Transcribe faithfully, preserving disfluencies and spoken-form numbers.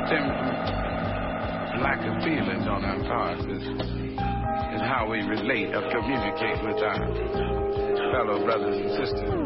Them lack of feelings on our parts is, is how we relate or communicate with our fellow brothers and sisters.